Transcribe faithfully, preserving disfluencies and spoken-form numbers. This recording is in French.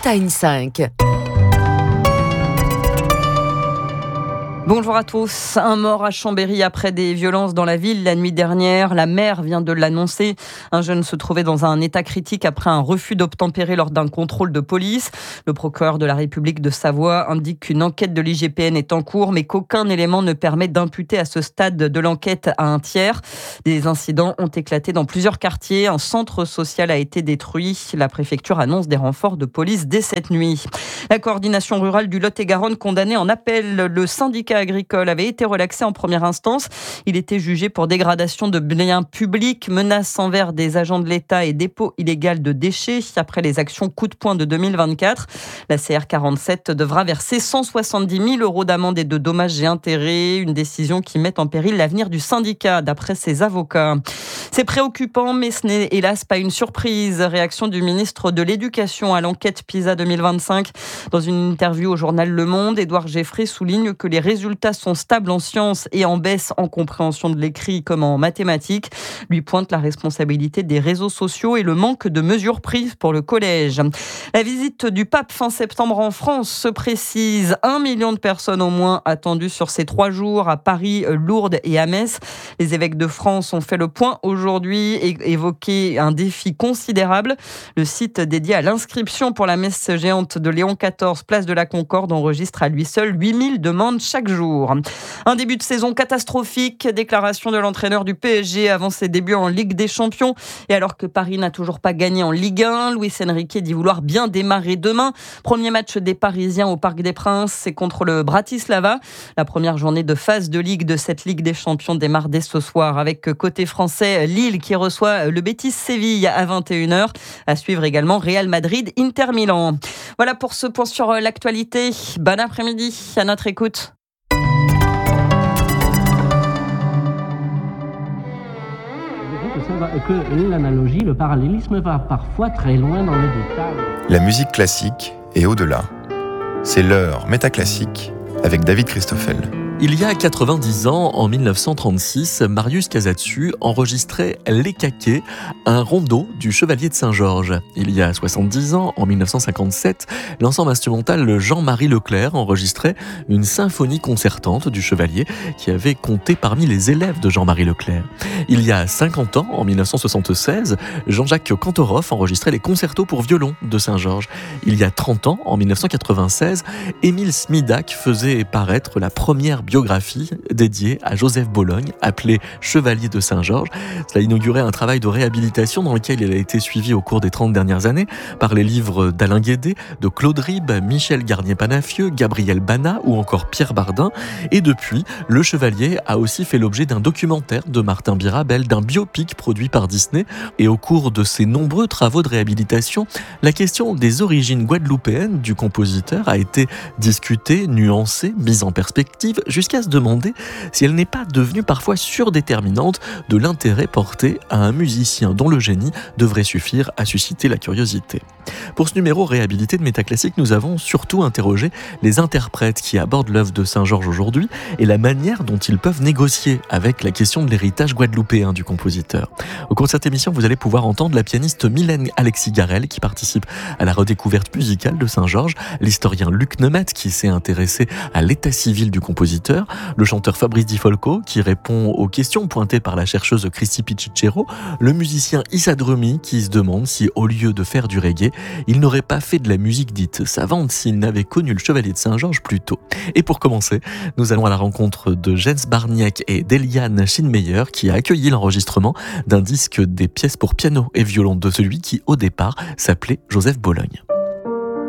Bretagne cinq. Bonjour à tous. Un mort à Chambéry après des violences dans la ville la nuit dernière. La maire vient de l'annoncer. Un jeune se trouvait dans un état critique après un refus d'obtempérer lors d'un contrôle de police. Le procureur de la République de Savoie indique qu'une enquête de l'I G P N est en cours, mais qu'aucun élément ne permet d'imputer à ce stade de l'enquête à un tiers. Des incidents ont éclaté dans plusieurs quartiers. Un centre social a été détruit. La préfecture annonce des renforts de police dès cette nuit. La coordination rurale du Lot-et-Garonne condamnée en appel. Le syndicat agricole avait été relaxé en première instance. Il était jugé pour dégradation de biens publics, menaces envers des agents de l'État et dépôt illégal de déchets après les actions coup de poing de deux mille vingt-quatre. La C R quarante-sept devra verser cent soixante-dix mille euros d'amende et de dommages et intérêts. Une décision qui met en péril l'avenir du syndicat, d'après ses avocats. C'est préoccupant, mais ce n'est hélas pas une surprise. Réaction du ministre de l'Éducation à l'enquête PISA deux mille vingt-cinq. Dans une interview au journal Le Monde, Édouard Geffray souligne que les résultats sont stables en sciences et en baisse en compréhension de l'écrit comme en mathématiques. Lui pointe la responsabilité des réseaux sociaux et le manque de mesures prises pour le collège. La visite du pape fin septembre en France se précise. Un million de personnes au moins attendues sur ces trois jours à Paris, Lourdes et à Metz. Les évêques de France ont fait le point aujourd'hui et évoqué un défi considérable. Le site dédié à l'inscription pour la messe géante de Léon quatorze, place de la Concorde, enregistre à lui seul huit mille demandes chaque jour. Un début de saison catastrophique, déclaration de l'entraîneur du P S G avant ses débuts en Ligue des Champions. Et alors que Paris n'a toujours pas gagné en Ligue un, Luis Enrique dit vouloir bien démarrer demain. Premier match des Parisiens au Parc des Princes, c'est contre le Bratislava. La première journée de phase de Ligue de cette Ligue des Champions démarre dès ce soir avec côté français Lille qui reçoit le Betis Séville à vingt et une heures. À suivre également Real Madrid, Inter Milan. Voilà pour ce point sur l'actualité. Bon après-midi, à notre écoute. Que l'analogie, le parallélisme va parfois très loin dans le détail. La musique classique et au-delà. C'est l'heure métaclassique avec David Christoffel. Il y a quatre-vingt-dix ans, en dix-neuf cent trente-six, Marius Casatsu enregistrait Les Caquets, un rondeau du Chevalier de Saint-Georges. Il y a soixante-dix ans, en dix-neuf cent cinquante-sept, l'ensemble instrumental Jean-Marie Leclerc enregistrait une symphonie concertante du Chevalier qui avait compté parmi les élèves de Jean-Marie Leclerc. Il y a cinquante ans, en dix-neuf cent soixante-seize, Jean-Jacques Cantorov enregistrait les concertos pour violon de Saint-Georges. Il y a trente ans, en dix-neuf cent quatre-vingt-seize, Émile Smidak faisait paraître la première biographie dédiée à Joseph Bologne, appelé Chevalier de Saint-Georges. Cela inaugurait un travail de réhabilitation dans lequel il a été suivi au cours des trente dernières années par les livres d'Alain Guédé, de Claude Ribes, Michel Garnier-Panafieux, Gabriel Bana ou encore Pierre Bardin. Et depuis, le Chevalier a aussi fait l'objet d'un documentaire de Martin Birabel, d'un biopic produit par Disney. Et au cours de ces nombreux travaux de réhabilitation, la question des origines guadeloupéennes du compositeur a été discutée, nuancée, mise en perspective, jusqu'à se demander si elle n'est pas devenue parfois surdéterminante de l'intérêt porté à un musicien dont le génie devrait suffire à susciter la curiosité. Pour ce numéro réhabilité de Métaclassique, nous avons surtout interrogé les interprètes qui abordent l'œuvre de Saint-Georges aujourd'hui et la manière dont ils peuvent négocier avec la question de l'héritage guadeloupéen du compositeur. Au cours de cette émission, vous allez pouvoir entendre la pianiste Mylène Alexis-Garel qui participe à la redécouverte musicale de Saint-Georges, l'historien Luc Nemeth qui s'est intéressé à l'état civil du compositeur, le chanteur Fabrice Di Folco qui répond aux questions pointées par la chercheuse Chrissy Picicero, le musicien Issa Drumi qui se demande si, au lieu de faire du reggae, il n'aurait pas fait de la musique dite savante s'il n'avait connu le Chevalier de Saint-Georges plus tôt. Et pour commencer, nous allons à la rencontre de Jens Barniek et d'Eliane Schinmeyer qui a accueilli l'enregistrement d'un disque des pièces pour piano et violon de celui qui, au départ, s'appelait Joseph Bologne.